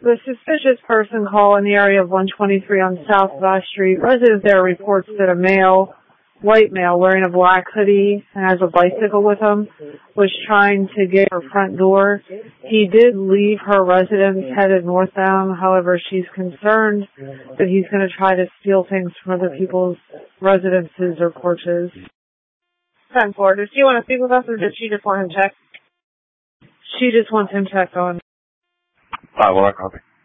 The suspicious person call in the area of 123 on South Vast Street. Resident there reports that a white male wearing a black hoodie and has a bicycle with him was trying to get her front door. He did leave her residence headed northbound. However, she's concerned that he's going to try to steal things from other people's residences or porches. 10-4. Does she want to speak with us or does she just want him checked? She just wants him checked on. Well, I copy.